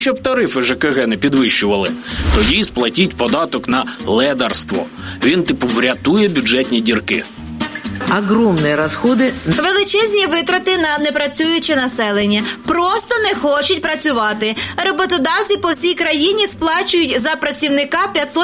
Щоб тарифи ЖКГ не підвищували. Тоді сплатіть податок на ледарство. Він, врятує бюджетні дірки. Огромні розходи. Величезні витрати на непрацююче населення. Просто не хочуть працювати. Роботодавці по всій країні сплачують за працівника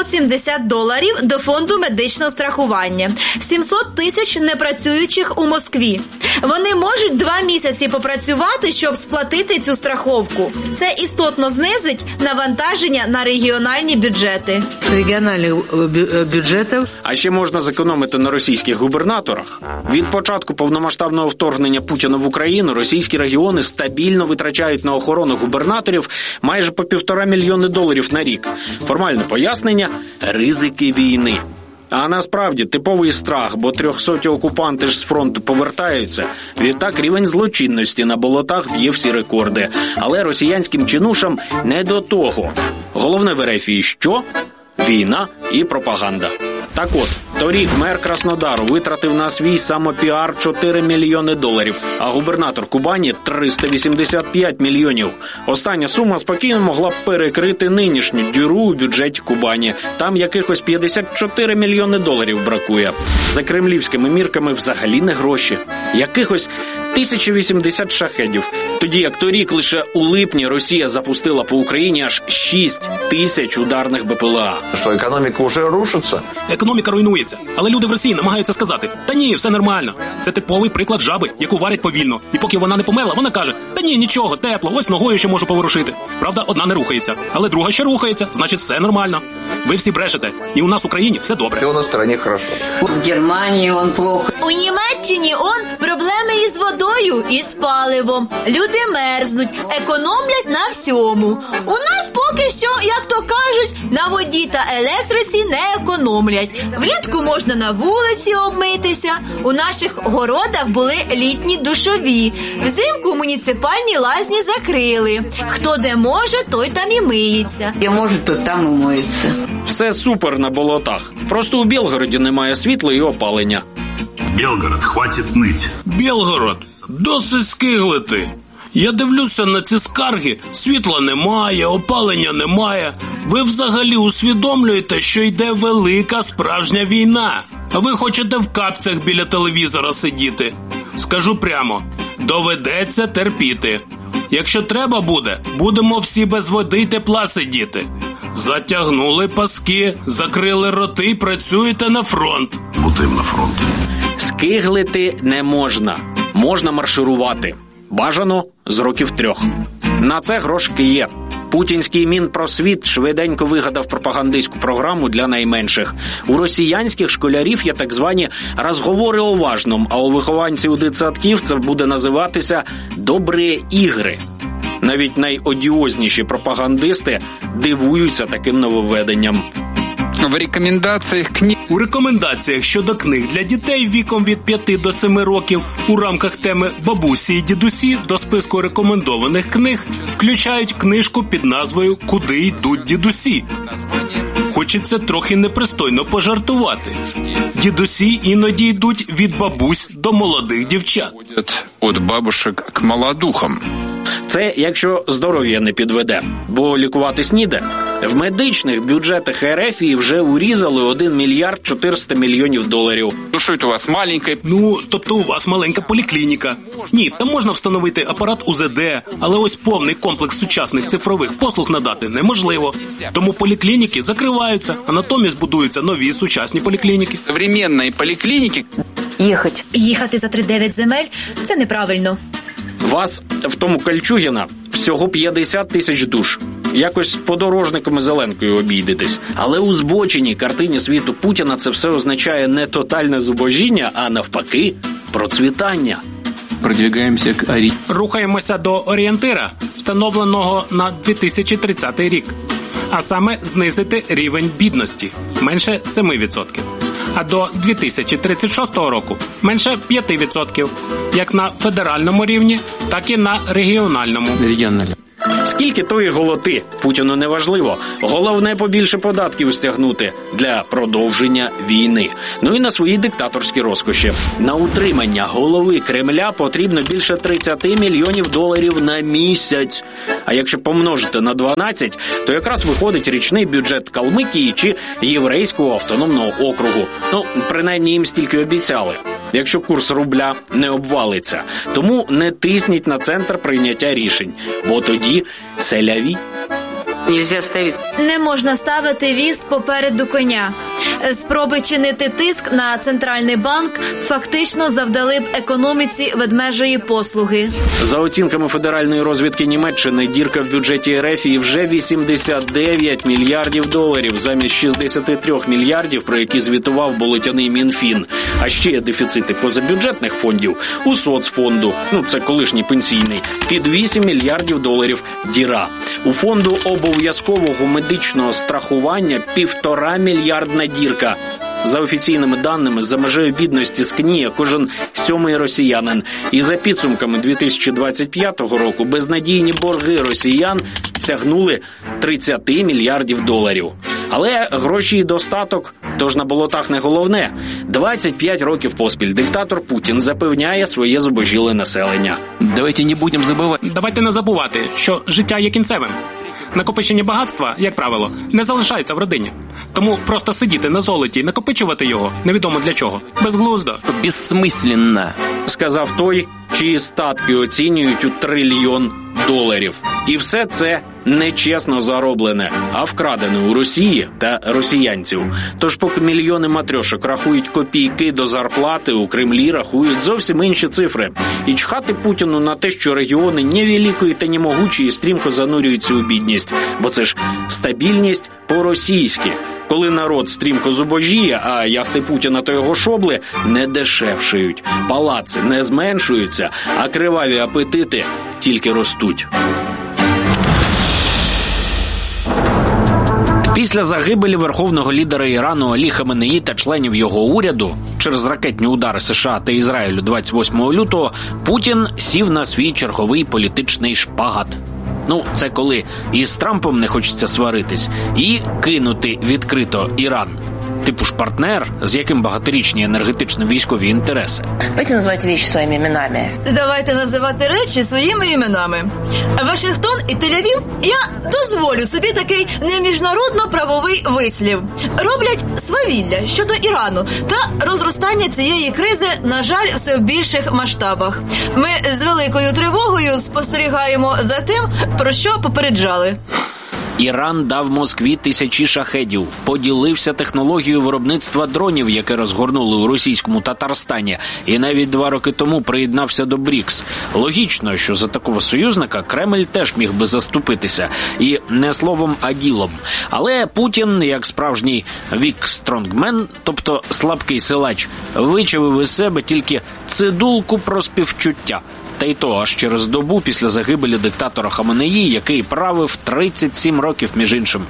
$570 до фонду медичного страхування. 700 тисяч непрацюючих у Москві. Вони можуть 2 місяці попрацювати, щоб сплатити цю страховку. Це істотно знизить навантаження на регіональні бюджети. З регіональних бюджетів. А ще можна зекономити на російських губернаторах. Від початку повномасштабного вторгнення Путіна в Україну російські регіони стабільно витрачають на охорону губернаторів майже по $1,5 мільйона на рік. Формальне пояснення – ризики війни. А насправді типовий страх, бо 300 окупанти ж з фронту повертаються. Відтак рівень злочинності на болотах б'є всі рекорди. Але росіянським чинушам не до того. Головне в РФ – що? Війна і пропаганда. Так от, торік мер Краснодару витратив на свій самопіар $4 мільйони, а губернатор Кубані – 385 мільйонів. Остання сума спокійно могла б перекрити нинішню діру у бюджеті Кубані. Там якихось $54 мільйони бракує. За кремлівськими мірками взагалі не гроші. Якихось 1080 шахедів. Тоді як торік лише у липні Росія запустила по Україні аж 6 тисяч ударних БПЛА. Що економіка вже рушиться? Економіка руйнується, але люди в Росії намагаються сказати: "Та ні, все нормально". Це типовий приклад жаби, яку варять повільно. І поки вона не померла, вона каже: "Та ні, нічого, тепло, ось ногою ще можу поворушити". Правда, одна не рухається, але друга ще рухається, значить все нормально. Ви всі брешете, і у нас в Україні все добре. І у нас в країні хорошо. В Германії он плохо. У Німеччині проблеми із водою і з паливом. Люди мерзнуть, економлять на всьому. У нас поки що, як то кажуть, на воді та електриці не економлять. Влітку можна на вулиці обмитися. У наших городах були літні душові. Взимку муніципальні лазні закрили. Хто де може, той там і миється. Я може, то там і моється. Все супер на болотах. Просто у Білгороді немає світла і опалення. Білгород, хватить нить. Білгород, досить скиглити. Я дивлюся на ці скарги. Світла немає, опалення немає. Ви взагалі усвідомлюєте, що йде велика справжня війна. А ви хочете в капцях біля телевізора сидіти. Скажу прямо, доведеться терпіти. Якщо треба буде, будемо всі без води й тепла сидіти. Затягнули паски, закрили роти і працюєте на фронт. Будемо на фронті. Скиглити не можна. Можна марширувати. Бажано з років 3. На це грошики є. Путінський Мінпросвіт швиденько вигадав пропагандистську програму для найменших. У росіянських школярів є так звані «розговори о важном», а у вихованців дитсадків це буде називатися «добрі ігри». Навіть найодіозніші пропагандисти дивуються таким нововведенням. У рекомендаціях щодо книг для дітей віком від 5 до 7 років у рамках теми «Бабусі і дідусі» до списку рекомендованих книг включають книжку під назвою «Куди йдуть дідусі?». Хочеться трохи непристойно пожартувати. Дідусі іноді йдуть від бабусь до молодих дівчат. Від бабушек к молодухам. Це якщо здоров'я не підведе, бо лікуватись ніде. В медичних бюджетах РФ вже урізали $1 мільярд 400 мільйонів. Що у вас маленька? Тобто у вас маленька поліклініка. Ні, там можна встановити апарат УЗД, але ось повний комплекс сучасних цифрових послуг надати неможливо. Тому поліклініки закриваються, а натомість будуються нові сучасні поліклініки. Современні поліклініки. Їхати за 3-9 земель – це неправильно. Вас в тому Кольчугіна всього 50 тисяч душ. Якось з подорожниками Зеленкою обійдетесь. Але у збоченій картині світу Путіна це все означає не тотальне зубожіння, а навпаки процвітання. Рухаємося до орієнтира, встановленого на 2030 рік. А саме знизити рівень бідності – менше 7%. А до 2036 року – менше 5%. Як на федеральному рівні, так і на регіональному. Скільки тої голоти Путіну не важливо. Головне побільше податків стягнути для продовження війни. Ну і на свої диктаторські розкоші. На утримання голови Кремля потрібно більше 30 мільйонів доларів на місяць. А якщо помножити на 12, то якраз виходить річний бюджет Калмикії чи Єврейського автономного округу. Ну, принаймні їм стільки обіцяли. Якщо курс рубля не обвалиться. Тому не тисніть на центр прийняття рішень, бо тоді селяві. Не можна ставити віз попереду коня. Спроби чинити тиск на центральний банк фактично завдали б економіці ведмежої послуги. За оцінками Федеральної розвідки Німеччини, дірка в бюджеті РФ вже 89 мільярдів доларів замість 63 мільярдів, про які звітував болотяний Мінфін. А ще є дефіцити позабюджетних фондів у соцфонду, це колишній пенсійний, під 8 мільярдів доларів діра. У фонду обов'язкового медичного страхування 1,5 мільярдна дірка. За офіційними даними, за межею бідності скніє кожен 7-й росіянин. І за підсумками 2025 року безнадійні борги росіян сягнули 30 мільярдів доларів. Але гроші і достаток, тож на болотах не головне. 25 років поспіль диктатор Путін запевняє своє зубожіле населення. Давайте не забувати, що життя є кінцевим. Накопичення багатства, як правило, не залишається в родині. Тому просто сидіти на золоті і накопичувати його невідомо для чого. Безглуздо. Безсмисленно, сказав той, чиї статки оцінюють у $1 трильйон. І все це нечесно зароблене, а вкрадене у Росії та росіянців. Тож поки мільйони матрьошок рахують копійки до зарплати, у Кремлі рахують зовсім інші цифри. І чхати Путіну на те, що регіони невеликої та немогучої стрімко занурюються у бідність. Бо це ж стабільність по-російськи. Коли народ стрімко зубожіє, а яхти Путіна та його шобли не дешевшають. Палаци не зменшуються, а криваві апетити тільки ростуть. Після загибелі верховного лідера Ірану Алі Хаменеї та членів його уряду через ракетні удари США та Ізраїлю 28 лютого Путін сів на свій черговий політичний шпагат. Це коли із Трампом не хочеться сваритись і кинути відкрито Іран. Типу ж партнер, з яким багаторічні енергетично-військові інтереси. Давайте називати речі своїми іменами. Давайте називати речі своїми іменами. Вашингтон і Тель-Авів, я дозволю собі такий неміжнародно-правовий вислів. Роблять свавілля щодо Ірану та розростання цієї кризи, на жаль, все в більших масштабах. Ми з великою тривогою спостерігаємо за тим, про що попереджали. Іран дав Москві тисячі шахедів, поділився технологією виробництва дронів, яке розгорнули у російському Татарстані, і навіть 2 роки тому приєднався до БРІКС. Логічно, що за такого союзника Кремль теж міг би заступитися. І не словом, а ділом. Але Путін, як справжній вік-стронгмен, тобто слабкий силач, вичавив із себе тільки цидулку про співчуття. Та й то аж через добу після загибелі диктатора Хаменеї, який правив 37 років, між іншим.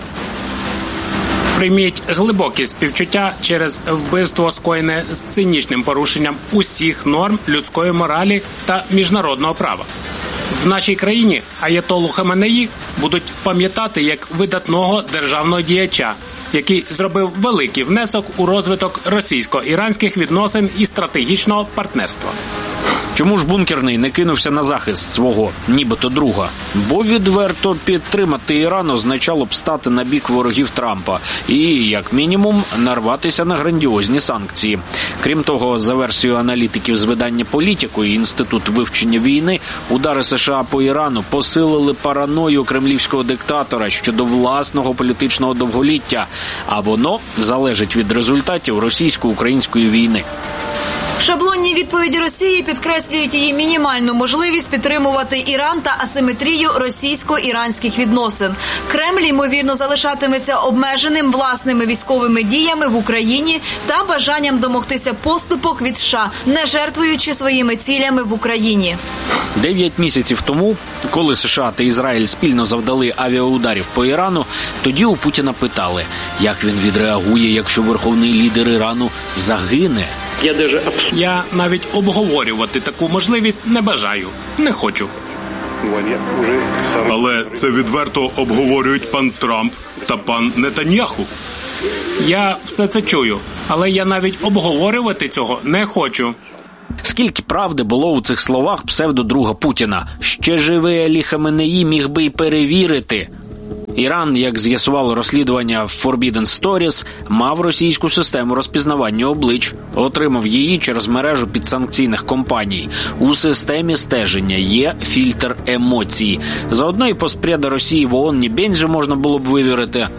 Прийміть глибокі співчуття через вбивство, скоєне з цинічним порушенням усіх норм людської моралі та міжнародного права. В нашій країні аятоллу Хаменеї будуть пам'ятати як видатного державного діяча, який зробив великий внесок у розвиток російсько-іранських відносин і стратегічного партнерства. Чому ж Бункерний не кинувся на захист свого, нібито друга? Бо відверто підтримати Іран означало б стати на бік ворогів Трампа і, як мінімум, нарватися на грандіозні санкції. Крім того, за версією аналітиків з видання «Політико» і Інститут вивчення війни, удари США по Ірану посилили параною кремлівського диктатора щодо власного політичного довголіття, а воно залежить від результатів російсько-української війни. Шаблонні відповіді Росії підкреслюють її мінімальну можливість підтримувати Іран та асиметрію російсько-іранських відносин. Кремль, ймовірно, залишатиметься обмеженим власними військовими діями в Україні та бажанням домогтися поступок від США, не жертвуючи своїми цілями в Україні. 9 місяців тому, коли США та Ізраїль спільно завдали авіаударів по Ірану, тоді у Путіна питали, як він відреагує, якщо верховний лідер Ірану загине. Я навіть обговорювати таку можливість не бажаю, не хочу. Але це відверто обговорюють пан Трамп та пан Нетаньяху. Я все це чую, але я навіть обговорювати цього не хочу. Скільки правди було у цих словах псевдодруга Путіна? Ще живий Алі Хаменеї міг би й перевірити. Іран, як з'ясувало розслідування Forbidden Stories, мав російську систему розпізнавання облич, отримав її через мережу підсанкційних компаній. У системі стеження є фільтр емоцій. Заодно і постпреда Росії в ООН Нібензю можна було б вивірити.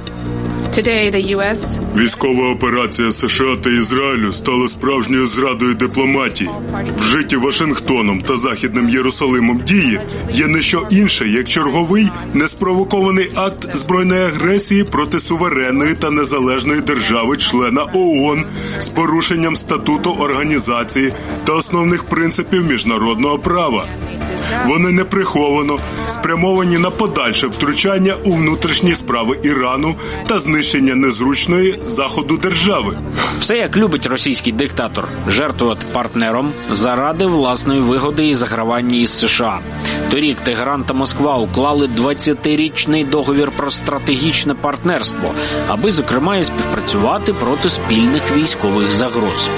Військова операція США та Ізраїлю стала справжньою зрадою дипломатії. Вжиті Вашингтоном та Західним Єрусалимом дії є не що інше, як черговий неспровокований акт збройної агресії проти суверенної та незалежної держави-члена ООН з порушенням статуту організації та основних принципів міжнародного права. Вони неприховано спрямовані на подальше втручання у внутрішні справи Ірану та знищення незручної Заходу держави. Все як любить російський диктатор – жертвувати партнером заради власної вигоди і загравання із США. Торік Тегеран та Москва уклали 20-річний договір про стратегічне партнерство, аби, зокрема, і співпрацювати проти спільних військових загроз.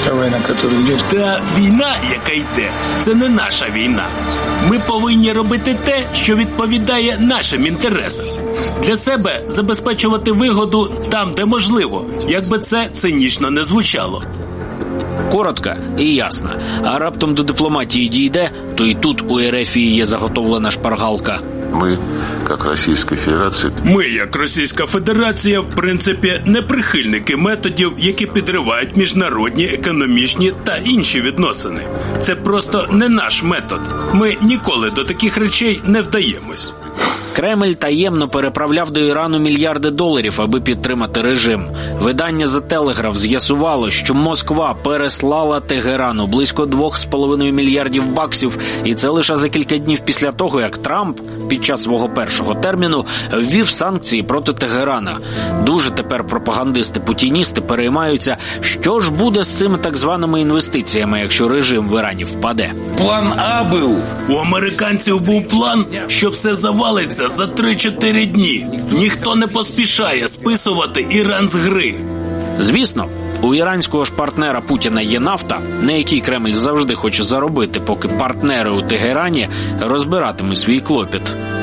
Та війна, яка йде, це не наша війна. Ми повинні робити те, що відповідає нашим інтересам. Для себе забезпечувати вигоду там, де можливо, як би це цинічно не звучало. Коротко і ясно. А раптом до дипломатії дійде, то і тут у РФ є заготовлена шпаргалка. Мы, как Российская Федерация... Ми, як Російська Федерація, в принципі, не прихильники методів, які підривають міжнародні, економічні та інші відносини. Це просто не наш метод. Ми ніколи до таких речей не вдаємось. Кремль таємно переправляв до Ірану мільярди доларів, аби підтримати режим. Видання The Telegraph з'ясувало, що Москва переслала Тегерану близько 2,5 мільярдів баксів, і це лише за кілька днів після того, як Трамп під час свого першого терміну ввів санкції проти Тегерана. Дуже тепер пропагандисти-путіністи переймаються, що ж буде з цими так званими інвестиціями, якщо режим в Ірані впаде. План А був. У американців був план, що все завалиться за 3-4 дні. Ніхто не поспішає списувати Іран з гри. Звісно, у іранського ж партнера Путіна є нафта, на якій Кремль завжди хоче заробити, поки партнери у Тегерані розбиратимуть свій клопіт.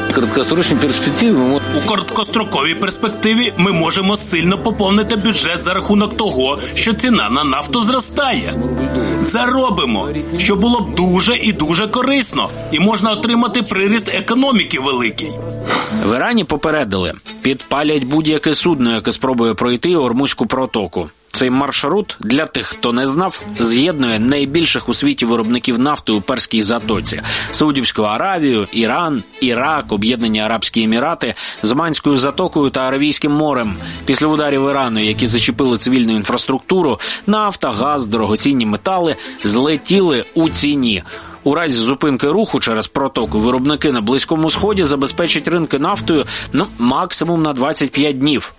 У короткостроковій перспективі ми можемо сильно поповнити бюджет за рахунок того, що ціна на нафту зростає. Заробимо, що було б дуже і дуже корисно, і можна отримати приріст економіки великий. В Ірані попередили, підпалять будь-яке судно, яке спробує пройти Ормузьку протоку. Цей маршрут, для тих, хто не знав, з'єднує найбільших у світі виробників нафти у Перській затоці – Саудівську Аравію, Іран, Ірак, Об'єднані Арабські Емірати, з Оманською затокою та Аравійським морем. Після ударів Ірану, які зачепили цивільну інфраструктуру, нафта, газ, дорогоцінні метали злетіли у ціні. У разі зупинки руху через протоку виробники на Близькому Сході забезпечать ринки нафтою максимум на 25 днів.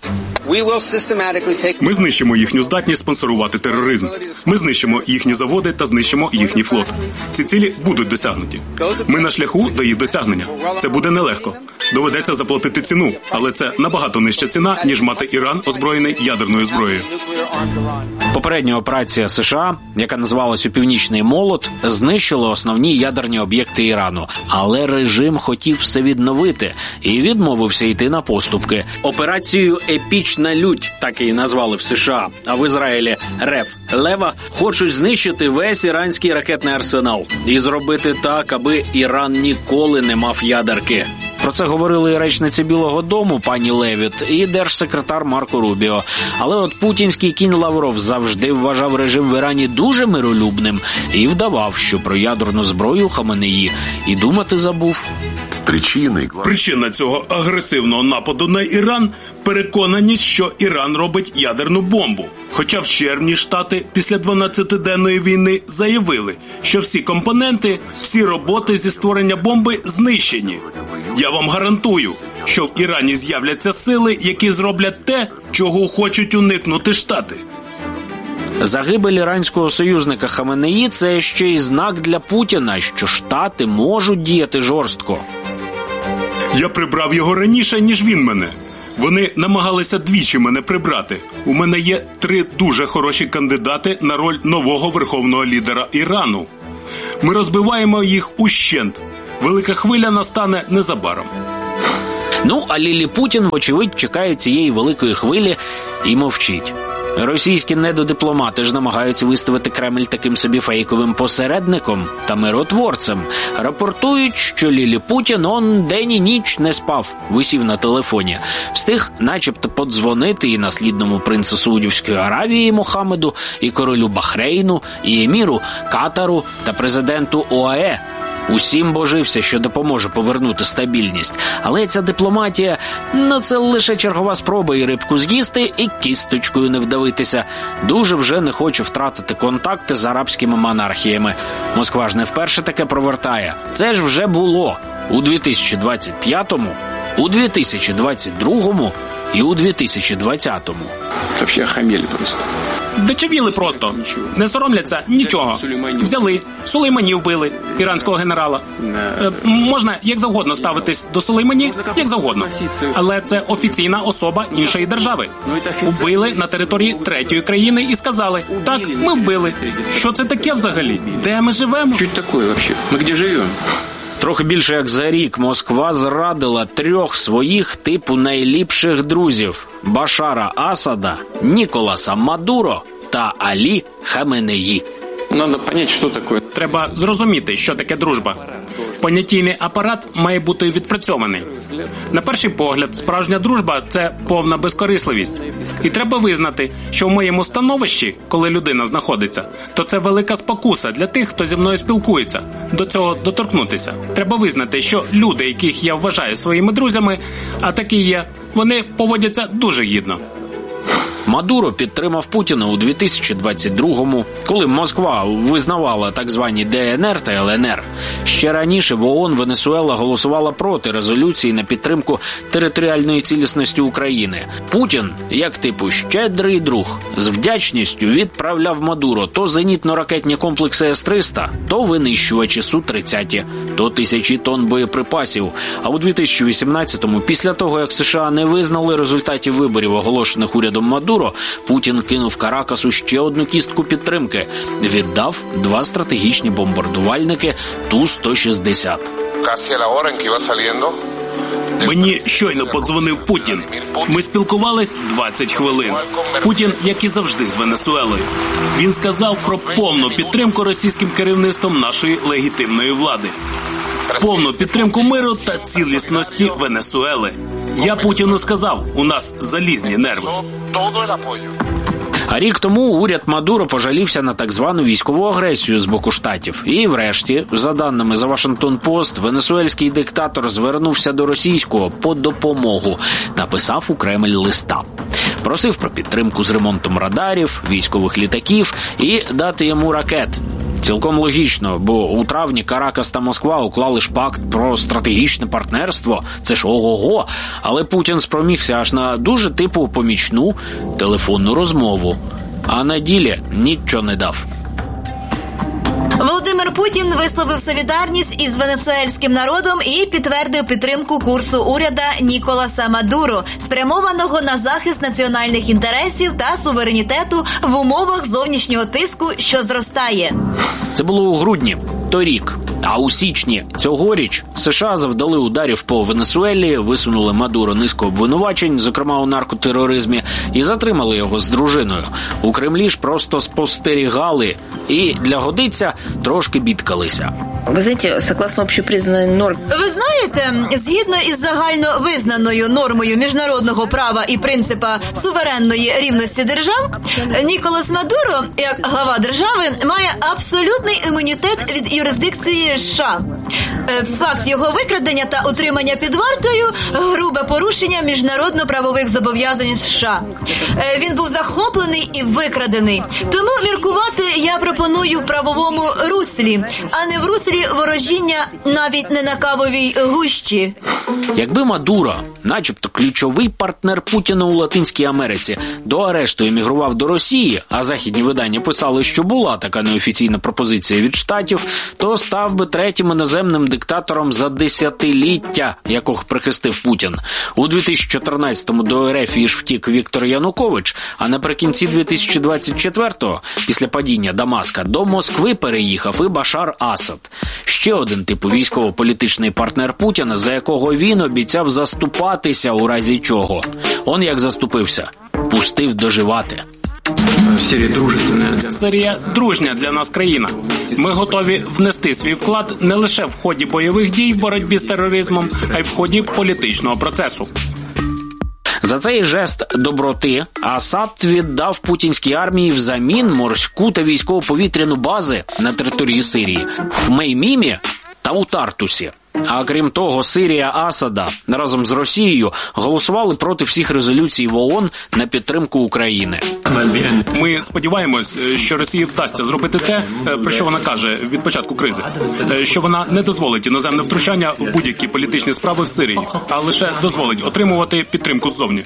Ми знищимо їхню здатність спонсорувати тероризм. Ми знищимо їхні заводи та знищимо їхній флот. Ці цілі будуть досягнуті. Ми на шляху до їх досягнення. Це буде нелегко. Доведеться заплатити ціну, але це набагато нижча ціна, ніж мати Іран озброєний ядерною зброєю. Попередня операція США, яка називалась «Північний молот», знищила основні ядерні об'єкти Ірану. Але режим хотів все відновити і відмовився йти на поступки. Операцію «Епічна лють» так і назвали в США, а в Ізраїлі «Рев Лева» хочуть знищити весь іранський ракетний арсенал і зробити так, аби Іран ніколи не мав ядерки. Про це говорили і речниця Білого дому пані Левіт, і держсекретар Марко Рубіо. Але от путінський кінь Лавров завжди вважав режим в Ірані дуже миролюбним і вдавав, що про ядерну зброю Хаменеї і думати забув. Причина цього агресивного нападу на Іран – переконаність, що Іран робить ядерну бомбу. Хоча в червні Штати після 12-денної війни заявили, що всі компоненти, всі роботи зі створення бомби знищені. Я вам гарантую, що в Ірані з'являться сили, які зроблять те, чого хочуть уникнути Штати. Загибель іранського союзника Хаменеї – це ще й знак для Путіна, що Штати можуть діяти жорстко. Я прибрав його раніше, ніж він мене. Вони намагалися двічі мене прибрати. У мене є 3 дуже хороші кандидати на роль нового верховного лідера Ірану. Ми розбиваємо їх ущент. Велика хвиля настане незабаром. Ну, а Ліліпутін, вочевидь, чекає цієї великої хвилі і мовчить. Російські недодипломати ж намагаються виставити Кремль таким собі фейковим посередником та миротворцем. Рапортують, що Ліліпутін он день і ніч не спав, висів на телефоні. Встиг начебто подзвонити і наслідному принцу Саудівської Аравії Мохаммеду, і королю Бахрейну, і еміру Катару та президенту ОАЕ. Усім божився, що допоможе повернути стабільність. Але ця дипломатія, це лише чергова спроба і рибку з'їсти, і кісточкою не вдавитися. Дуже вже не хоче втратити контакти з арабськими монархіями. Москва ж не вперше таке провертає. Це ж вже було у 2025-му, у 2022-му і у 2020-му. Вообще охамели просто. Здичавіли просто. Не соромляться нічого. Взяли, Сулеймані вбили, іранського генерала. Можна як завгодно ставитись до Сулеймані, як завгодно. Але це офіційна особа іншої держави. Вбили на території 3-ї країни і сказали: так, ми вбили. Що це таке взагалі? Де ми живемо? Що це таке взагалі? Ми де живемо? Трохи більше як за рік Москва зрадила 3 своїх типу найліпших друзів – Башара Асада, Ніколаса Мадуро та Алі Хаменеї. Надо понять, що таке. Треба зрозуміти, що таке дружба. Понятійний апарат має бути відпрацьований. На перший погляд, справжня дружба – це повна безкорисливість. І треба визнати, що в моєму становищі, коли людина знаходиться, то це велика спокуса для тих, хто зі мною спілкується. До цього доторкнутися. Треба визнати, що люди, яких я вважаю своїми друзями, а такі є, вони поводяться дуже гідно. Мадуро підтримав Путіна у 2022-му, коли Москва визнавала так звані ДНР та ЛНР. Ще раніше в ООН Венесуела голосувала проти резолюції на підтримку територіальної цілісності України. Путін, як типу щедрий друг, з вдячністю відправляв Мадуро то зенітно-ракетні комплекси С-300, то винищувачі Су-30, то тисячі тонн боєприпасів. А у 2018-му, після того, як США не визнали результатів виборів, оголошених урядом Мадуро, Путін кинув Каракасу ще одну кістку підтримки. Віддав 2 стратегічні бомбардувальники Ту-160. Мені щойно подзвонив Путін. Ми спілкувались 20 хвилин. Путін, як і завжди, з Венесуелою. Він сказав про повну підтримку російським керівництвом нашої легітимної влади. Повну підтримку миру та цілісності Венесуели. Я Путіну сказав, у нас залізні нерви. А рік тому уряд Мадуро пожалівся на так звану військову агресію з боку штатів. І врешті, за даними The Washington Post, венесуельський диктатор звернувся до російського по допомогу. Написав у Кремль листа. Просив про підтримку з ремонтом радарів, військових літаків і дати йому ракет. Цілком логічно, бо у травні Каракас та Москва уклали ж пакт про стратегічне партнерство. Це ж ого-го. Але Путін спромігся аж на дуже типу помічну телефонну розмову. А на ділі нічого не дав. Володимир Путін висловив солідарність із венесуельським народом і підтвердив підтримку курсу уряду Ніколаса Мадуро, спрямованого на захист національних інтересів та суверенітету в умовах зовнішнього тиску, що зростає. Це було у грудні торік. А у січні цьогоріч США завдали ударів по Венесуелі, висунули Мадуро низку обвинувачень, зокрема у наркотероризмі, і затримали його з дружиною. У Кремлі ж просто спостерігали і, для годиця, трошки бідкалися. Ви знаєте, согласно общепризнаній нормі... Ви знаєте, згідно із загально визнаною нормою міжнародного права і принципа суверенної рівності держав, Ніколас Мадуро, як глава держави, має абсолютний імунітет від юрисдикції США. Факт його викрадення та утримання під вартою – грубе порушення міжнародно-правових зобов'язань США. Він був захоплений і викрадений. Тому міркувати я пропоную в правовому руслі, а не в руслі ворожіння навіть не на кавовій гущі. Якби Мадуро, начебто ключовий партнер Путіна у Латинській Америці, до арешту емігрував до Росії, а західні видання писали, що була така неофіційна пропозиція від Штатів, то став би третім іноземним диктатором за десятиліття, якого прихистив Путін. У 2014-му до РФ ж втік Віктор Янукович, а наприкінці 2024-го, після падіння Дамаска, до Москви переїхав і Башар Асад. Ще один типу військово-політичний партнер Путіна, за якого він обіцяв заступатися у разі чого. Он як заступився. Пустив доживати. Сирія – дружня для нас країна. Ми готові внести свій вклад не лише в ході бойових дій в боротьбі з тероризмом, а й в ході політичного процесу. За цей жест доброти Асад віддав путінській армії взамін морську та військово-повітряну бази на території Сирії в Меймімі та у Тартусі. А крім того, Сирія Асада разом з Росією голосували проти всіх резолюцій в ООН на підтримку України. Ми сподіваємось, що Росії вдасться зробити те, про що вона каже від початку кризи. Що вона не дозволить іноземне втручання в будь-які політичні справи в Сирії, а лише дозволить отримувати підтримку ззовні.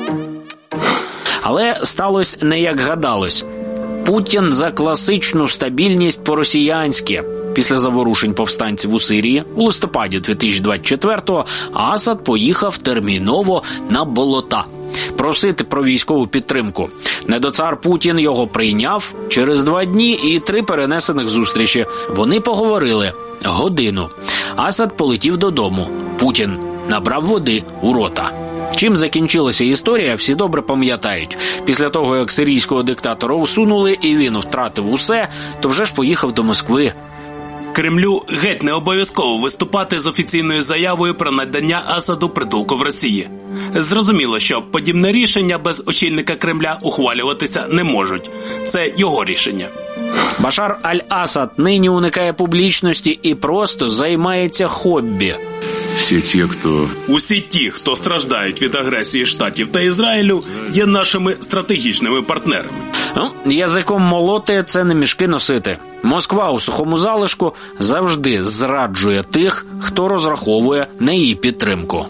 Але сталося не як гадалось. Путін за класичну стабільність по-росіянськи. Після заворушень повстанців у Сирії у листопаді 2024-го Асад поїхав терміново на болота просити про військову підтримку. Недоцар Путін його прийняв через 2 дні і 3 перенесених зустрічі. Вони поговорили годину. Асад полетів додому. Путін набрав води у рота. Чим закінчилася історія, всі добре пам'ятають. Після того, як сирійського диктатора усунули і він втратив усе, то вже ж поїхав до Москви. Кремлю геть не обов'язково виступати з офіційною заявою про надання Асаду притулку в Росії. Зрозуміло, що подібне рішення без очільника Кремля ухвалюватися не можуть. Це його рішення. Башар аль-Асад нині уникає публічності і просто займається хобі. Усі ті, хто страждають від агресії Штатів та Ізраїлю, є нашими стратегічними партнерами. Язиком молоти – це не мішки носити. Москва у сухому залишку завжди зраджує тих, хто розраховує на її підтримку.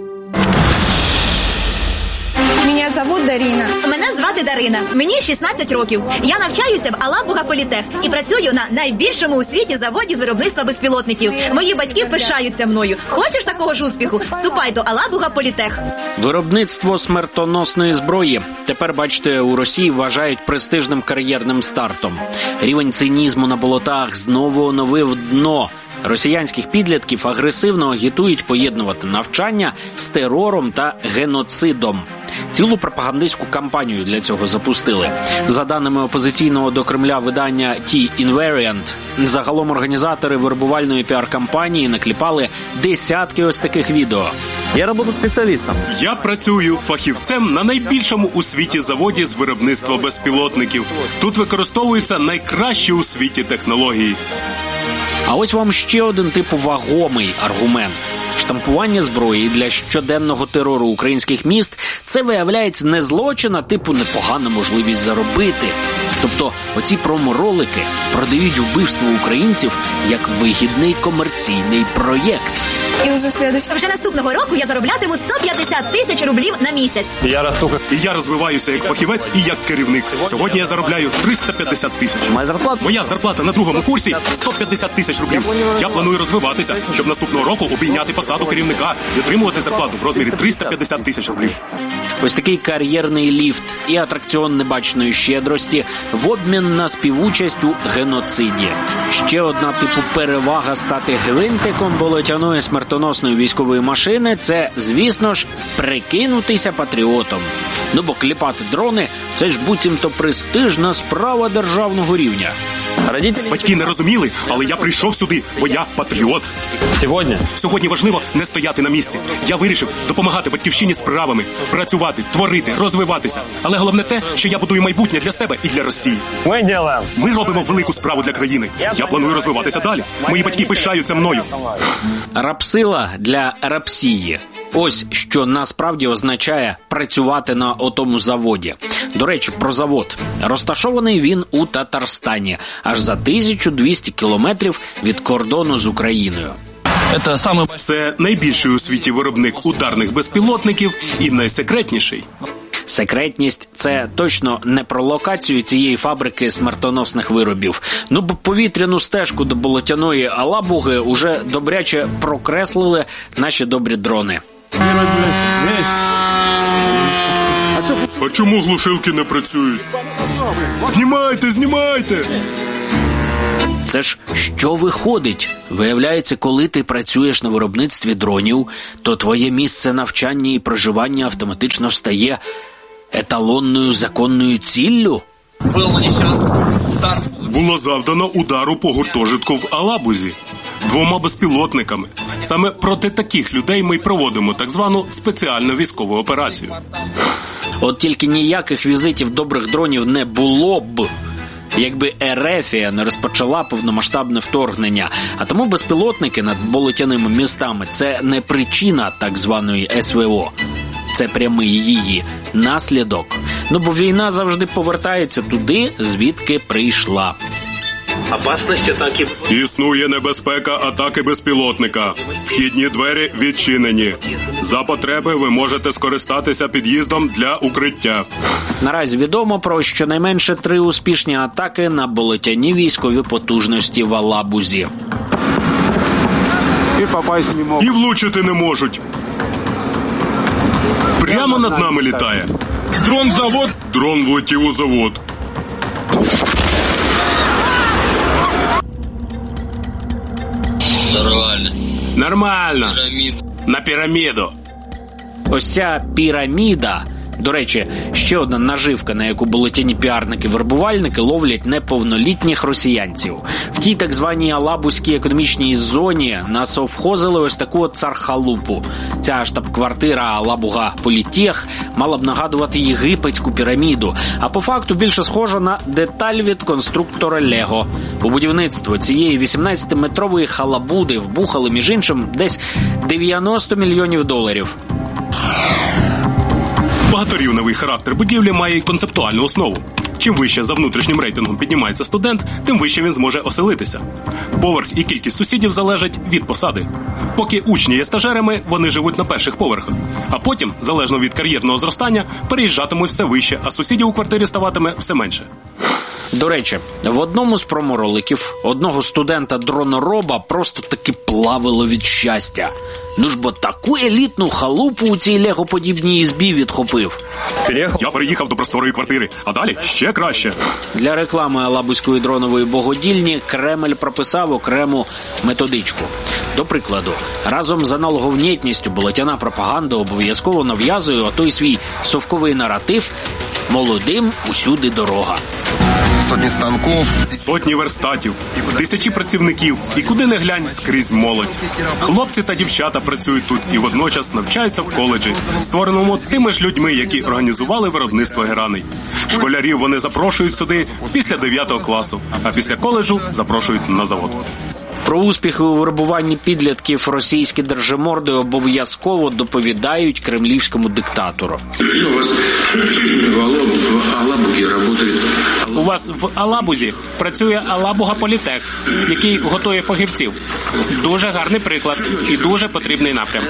Мене звуть Дарина. Мене звати Дарина. Мені 16 років. Я навчаюся в Алабуга Політех і працюю на найбільшому у світі заводі з виробництва безпілотників. Мої батьки пишаються мною. Хочеш такого ж успіху? Вступай до Алабуга Політех. Виробництво смертоносної зброї тепер, бачите, у Росії вважають престижним кар'єрним стартом. Рівень цинізму на болотах знову оновив дно. Росіянських підлітків агресивно агітують поєднувати навчання з терором та геноцидом. Цілу пропагандистську кампанію для цього запустили. За даними опозиційного до Кремля видання T-Invariant, загалом організатори вербувальної піар-кампанії накліпали десятки ось таких відео. Я працюю спеціалістом. Я працюю фахівцем на найбільшому у світі заводі з виробництва безпілотників. Тут використовуються найкращі у світі технології. А ось вам ще один типу вагомий аргумент. Штампування зброї для щоденного терору українських міст – це, виявляється, не злочин, а типу непогана можливість заробити. Тобто оці промо-ролики продають вбивство українців як вигідний комерційний проєкт. І вже наступного року я зароблятиму 150 тисяч рублів на місяць. Я розвиваюся як фахівець і як керівник. Сьогодні я заробляю 350 тисяч. Моя зарплата на 2-му курсі – 150 тисяч рублів. Я планую розвиватися, щоб наступного року обійняти посаду керівника і отримувати зарплату в розмірі 350 тисяч рублів. Ось такий кар'єрний ліфт і атракціон небаченої щедрості в обмін на співучасть у геноциді. Ще одна типу перевага стати гвинтиком болотяної смертоносної військової машини – це, звісно ж, прикинутися патріотом. Бо кліпати дрони – це ж буцімто престижна справа державного рівня. Батьки не розуміли, але я прийшов сюди, бо я патріот. Сьогодні важливо не стояти на місці. Я вирішив допомагати батьківщині справами, працювати, творити, розвиватися. Але головне те, що я будую майбутнє для себе і для Росії. Ми робимо велику справу для країни. Я планую розвиватися далі. Мої батьки пишаються мною. Рапсила для рапсії. Ось що насправді означає працювати на отому заводі. До речі, про завод. Розташований він у Татарстані, аж за 1200 кілометрів від кордону з Україною. Це найбільший у світі виробник ударних безпілотників і найсекретніший. Секретність – це точно не про локацію цієї фабрики смертоносних виробів. Ну, бо повітряну стежку до болотяної Алабуги уже добряче прокреслили наші добрі дрони. А чому глушилки не працюють? Знімайте! Це ж що виходить? Виявляється, коли ти працюєш на виробництві дронів, то твоє місце навчання і проживання автоматично стає еталонною законною ціллю? Було завдано удару по гуртожитку в Алабузі 2 безпілотниками. Саме проти таких людей ми й проводимо так звану спеціальну військову операцію. От тільки ніяких візитів добрих дронів не було б, якби Ерефія не розпочала повномасштабне вторгнення. А тому безпілотники над болотяними містами – це не причина так званої СВО. Це прямий її наслідок. Ну, бо війна завжди повертається туди, звідки прийшла. Існує небезпека атаки безпілотника. Вхідні двері відчинені. За потреби ви можете скористатися під'їздом для укриття. Наразі відомо про щонайменше 3 успішні атаки на болотяні військові потужності в Алабузі. І влучити не можуть. Прямо над нами літає. Дрон влетів у завод. Нормально. На піраміду. Ось ця піраміда, до речі, ще одна наживка, на яку болотяні піарники-вербувальники ловлять неповнолітніх росіянців. В тій так званій Алабузькій економічній зоні насовхозили ось таку от цархалупу. Ця штаб-квартира Алабуга Політех мала б нагадувати єгипетську піраміду, а по факту більше схожа на деталь від конструктора Лего. У будівництво цієї 18-метрової халабуди вбухали, між іншим, десь $90 мільйонів. Багаторівневий характер будівлі має й концептуальну основу. Чим вище за внутрішнім рейтингом піднімається студент, тим вище він зможе оселитися. Поверх і кількість сусідів залежать від посади. Поки учні є стажерами, вони живуть на перших поверхах. А потім, залежно від кар'єрного зростання, переїжджатимуть все вище, а сусідів у квартирі ставатиме все менше. До речі, в одному з промороликів одного студента-дронороба просто таки плавило від щастя. Ну ж бо таку елітну халупу у цій лего-подібній ізбі відхопив. Я переїхав до просторої квартири, а далі ще краще. Для реклами Алабузької дронової богодільні Кремль прописав окрему методичку. До прикладу, разом з аналоговнєтністю болотяна пропаганда обов'язково нав'язує отой свій совковий наратив «Молодим усюди дорога». Сотні станків, сотні верстатів, тисячі працівників і куди не глянь скрізь молодь. Хлопці та дівчата працюють тут і водночас навчаються в коледжі, створеному тими ж людьми, які організували виробництво гераней. Школярів вони запрошують сюди після 9 класу, а після коледжу запрошують на завод. Про успіхи у вербуванні підлітків російські держиморди обов'язково доповідають кремлівському диктатору. У вас в Алабузі працює Алабуга Політех, який готує фахівців. Дуже гарний приклад і дуже потрібний напрям.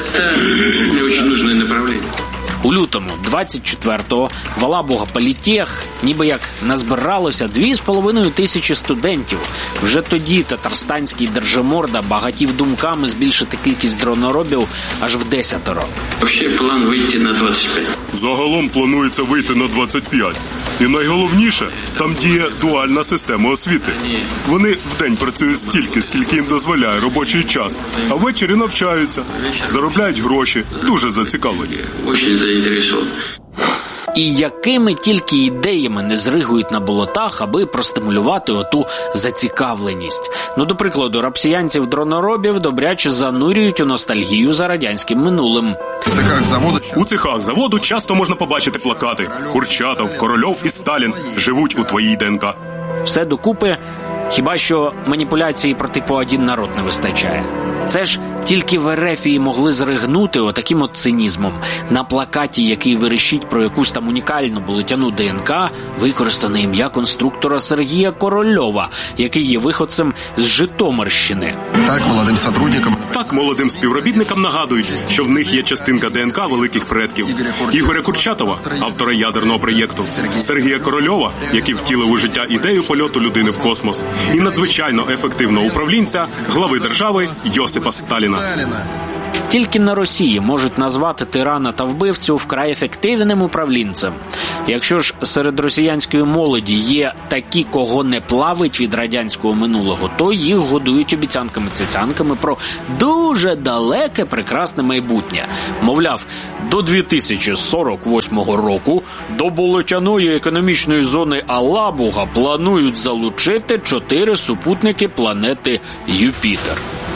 У лютому 24-го в Алабуга Політех ніби як назбиралося 2500 студентів. Вже тоді татарстанський держиморда багатів думками збільшити кількість дроноробів аж в 10. Взагалі план вийти на 25. Загалом планується вийти на 25. І найголовніше, там діє дуальна система освіти. Вони вдень працюють стільки, скільки їм дозволяє робочий час, а ввечері навчаються, заробляють гроші, дуже зацікавлені. Дуже заінтересовані. І якими тільки ідеями не зригують на болотах, аби простимулювати оту зацікавленість. Ну, до прикладу, рапсіянців-дроноробів добряче занурюють у ностальгію за радянським минулим. У цехах заводу часто можна побачити плакати «Курчатов, Корольов і Сталін живуть у твоїй ДНК». Все докупи, хіба що маніпуляції про типу «один народ» не вистачає. Це ж тільки в РФ могли зригнути отаким от цинізмом. На плакаті, який верещить про якусь там унікальну болотяну ДНК, використане ім'я конструктора Сергія Корольова, який є виходцем з Житомирщини. Так молодим співробітникам нагадують, що в них є частинка ДНК великих предків. Ігоря Курчатова, автора ядерного проєкту, Сергія Корольова, який втілив у життя ідею польоту людини в космос, і надзвичайно ефективного управлінця, глави держави Йосипа Сталіна. Тільки на Росії можуть назвати тирана та вбивцю вкрай ефективним управлінцем. Якщо ж серед росіянської молоді є такі, кого не плавить від радянського минулого, то їх годують обіцянками-цяцянками про дуже далеке прекрасне майбутнє. Мовляв, до 2048 року до болотяної економічної зони Алабуга планують залучити 4 супутники планети Юпітер.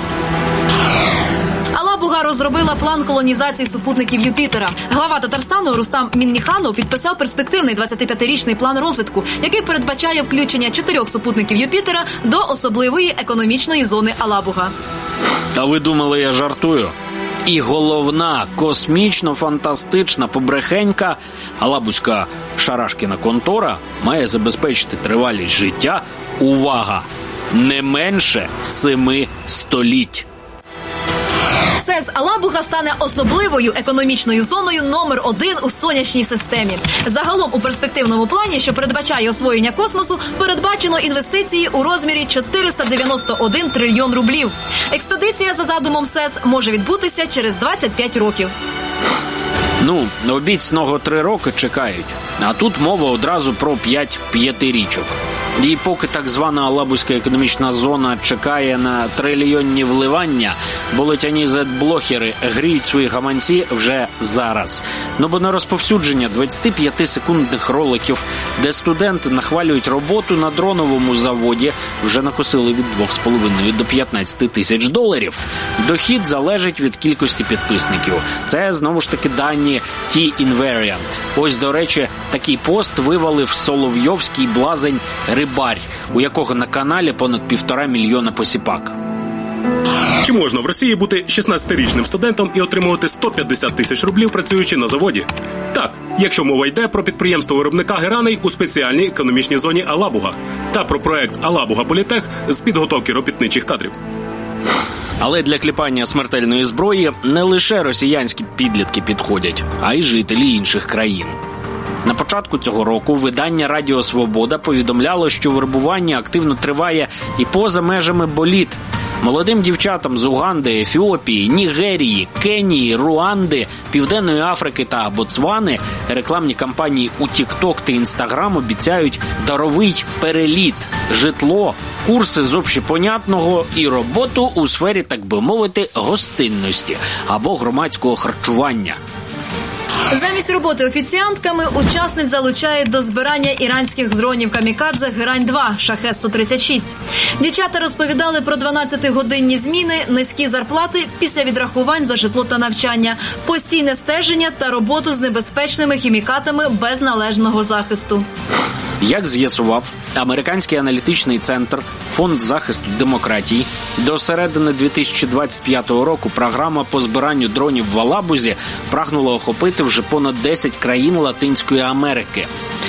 Алабуга розробила план колонізації супутників Юпітера. Глава Татарстану Рустам Мінниханов підписав перспективний 25-річний план розвитку, який передбачає включення 4 супутників Юпітера до особливої економічної зони Алабуга. А ви думали, я жартую? І головна космічно-фантастична побрехенька Алабузька шарашкіна контора має забезпечити тривалість життя, увага, не менше 7 століть. СЕЗ Алабуга стане особливою економічною зоною номер 1 у сонячній системі. Загалом у перспективному плані, що передбачає освоєння космосу, передбачено інвестиції у розмірі 491 трильйон рублів. Експедиція за задумом СЕЗ може відбутися через 25 років. Ну, обіцяного 3 роки чекають. А тут мова одразу про 5 п'ятирічок. І поки так звана Алабузька економічна зона чекає на трильйонні вливання, болотяні зет-блогери гріють свої гаманці вже зараз. Ну бо на розповсюдження 25-секундних роликів, де студенти нахвалюють роботу на дроновому заводі, вже накосили від 2,5 до 15 тисяч доларів. Дохід залежить від кількості підписників. Це, знову ж таки, дані T-Invariant. Ось, до речі, такий пост вивалив соловйовський блазень Рибарь, у якого на каналі понад 1,5 мільйона посіпак. Чи можна в Росії бути 16-річним студентом і отримувати 150 тисяч рублів, працюючи на заводі? Так, якщо мова йде про підприємство виробника гераней у спеціальній економічній зоні Алабуга та про проект Алабуга Політех з підготовки робітничих кадрів. Але для кліпання смертельної зброї не лише росіянські підлітки підходять, а й жителі інших країн. На початку цього року видання «Радіо Свобода» повідомляло, що вербування активно триває і поза межами боліт. Молодим дівчатам з Уганди, Ефіопії, Нігерії, Кенії, Руанди, Південної Африки та Ботсвани рекламні кампанії у TikTok та Instagram обіцяють даровий переліт, житло, курси з общепонятного і роботу у сфері, так би мовити, гостинності або громадського харчування. Замість роботи офіціантками учасниць залучають до збирання іранських дронів «Камікадзе» «Герань-2» «Шахед-136». Дівчата розповідали про 12-годинні зміни, низькі зарплати після відрахувань за житло та навчання, постійне стеження та роботу з небезпечними хімікатами без належного захисту. Як з'ясував американський аналітичний центр «Фонд захисту демократії», до середини 2025 року програма по збиранню дронів в Алабузі прагнула охопити вже понад 10 країн Латинської Америки.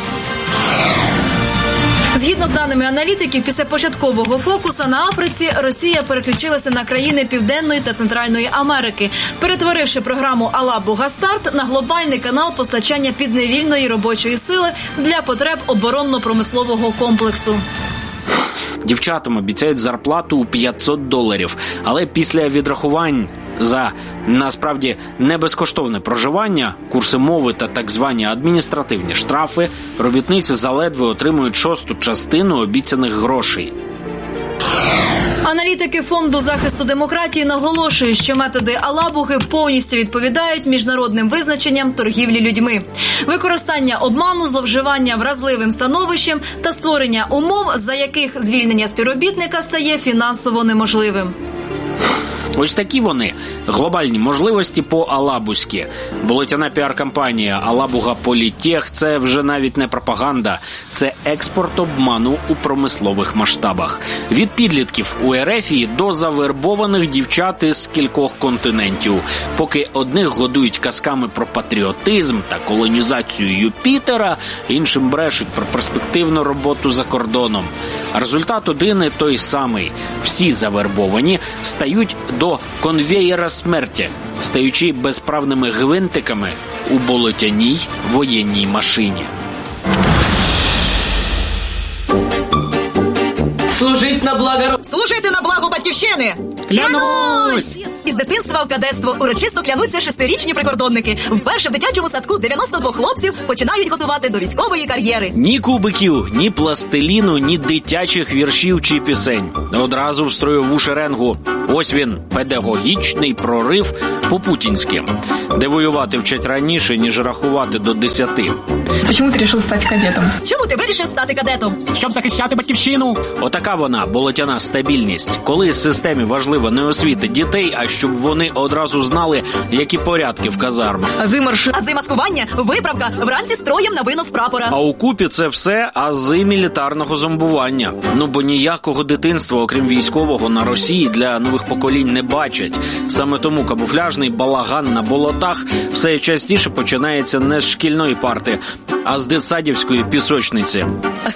Згідно з даними аналітиків, після початкового фокуса на Африці Росія переключилася на країни Південної та Центральної Америки, перетворивши програму «Алабуга Старт» на глобальний канал постачання підневільної робочої сили для потреб оборонно-промислового комплексу. Дівчатам обіцяють зарплату у $500, але після відрахувань за, насправді, не безкоштовне проживання, курси мови та так звані адміністративні штрафи, робітниці заледве отримують 1/6 обіцяних грошей. Аналітики Фонду захисту демократії наголошують, що методи Алабуги повністю відповідають міжнародним визначенням торгівлі людьми. Використання обману, зловживання вразливим становищем та створення умов, за яких звільнення співробітника стає фінансово неможливим. Ось такі вони – глобальні можливості по-алабузьки. Болотяна піар-кампанія «Алабуга Політех» – це вже навіть не пропаганда, це експорт обману у промислових масштабах. Від підлітків у РФ до завербованих дівчат із кількох континентів. Поки одних годують казками про патріотизм та колонізацію Юпітера, іншим брешуть про перспективну роботу за кордоном. Результат один і той самий. Всі завербовані стають до конвеєра смерті, стаючи безправними гвинтиками у болотяній воєнній машині. Служити на благо батьківщини! Клянусь! Із дитинства в кадетство урочисто клянуться 6-річні прикордонники. Вперше в дитячому садку 92 хлопців починають готувати до військової кар'єри. Ні кубиків, ні пластиліну, ні дитячих віршів чи пісень. Одразу в строєву шеренгу. Ось він, педагогічний прорив по-путінськи, де воювати вчать раніше, ніж рахувати до 10. Чому ти вирішив стати кадетом? Чому ти вирішив стати кадетом? Щоб захищати батьківщину. Отака вона, болотяна стабільність. Коли системі важливо не освіти дітей, а щоб вони одразу знали, які порядки в казармах. Ази маскування, виправка, вранці строєм на винос прапора. А у купі це все ази мілітарного зомбування. Ну, бо ніякого дитинства, окрім військового, на Росії для нових поколінь не бачать. Саме тому камуфляжний балаган на болотах все частіше починається не з шкільної парти, а з дитсадівської пісочниці.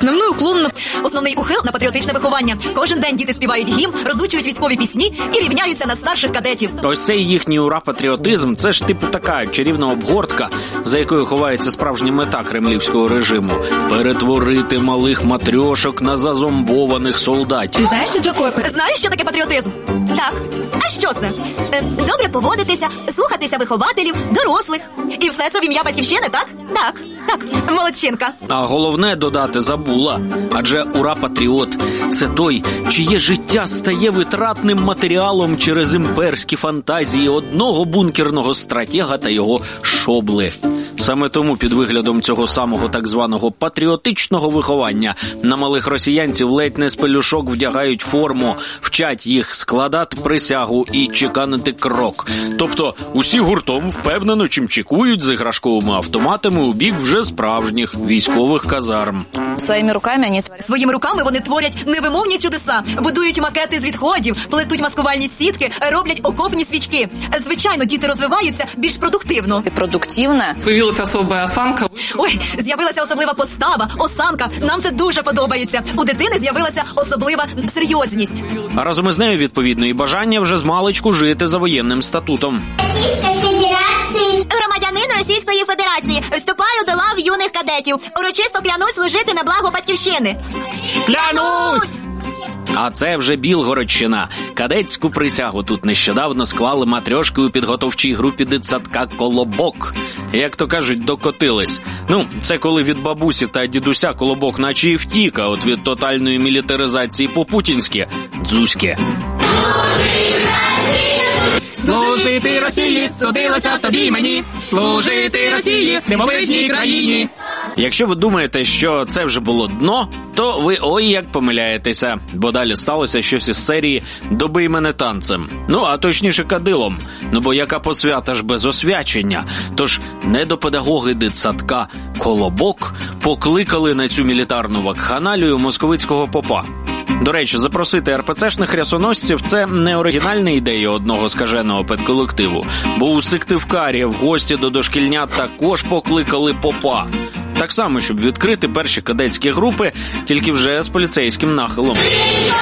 Основний ухил на патріотичне виховання. Кожен день діти співають гімн, розучують військові пісні і рівняються на старших кадетів. Ось цей їхній ура-патріотизм – це ж типу така чарівна обгортка, за якою ховається справжня мета кремлівського режиму – перетворити малих матрьошок на зазомбованих солдатів. Ти знаєш, що таке? Знаєш, що таке патріотизм? Так. А що це? Добре поводитися, слухатися вихователів, дорослих. І все це в ім'я батьківщини, так? Так, молодчинка. А головне додати забула. Адже ура-патріот – це той, чиє життя стає витратним матеріалом через імперські фантазії одного бункерного стратега та його шобли. Саме тому під виглядом цього самого так званого патріотичного виховання на малих росіянців ледь не з пелюшок вдягають форму, вчать їх складати присягу і чеканити крок. Тобто усі гуртом впевнено чимчикують з іграшковими автоматами у бік вже справжніх військових казарм. Своїми руками вони творять невимовні чудеса, будують макети з відходів, плетуть маскувальні сітки, роблять окопні свічки. Звичайно, діти розвиваються більш продуктивно. Появилася особа осанка. Ой, з'явилася особлива постава, осанка. Нам це дуже подобається. У дитини з'явилася особлива серйозність. А разом із нею, відповідно, і бажання вже змалечку жити за воєнним статутом. Громадянин Російської Федерації. Вступаю до лав юних кадетів. Урочисто клянусь служити на благо батьківщини. Клянусь! А це вже Білгородщина. Кадетську присягу тут нещодавно склали матрьошки у підготовчій групі дитсадка «Колобок». Як то кажуть, докотились. Ну, це коли від бабусі та дідуся Колобок наче і втік, а от від тотальної мілітаризації по-путінськи – дзузьки. Служити Росії, судилося тобі й мені. Служити Росії, дивовижній країні. Якщо ви думаєте, що це вже було дно, то ви ой як помиляєтеся, бо далі сталося щось із серії «Добий мене танцем». Ну, а точніше кадилом. Ну, бо яка посвята ж без освячення. Тож недопедагоги дитсадка «Колобок» покликали на цю мілітарну вакханалію московицького попа. До речі, запросити РПЦшних рясоносців – це не оригінальна ідея одного скаженого педколективу, бо у Сиктивкарі в гості до дошкільнят також покликали попа. Так само, щоб відкрити перші кадетські групи, тільки вже з поліцейським нахилом.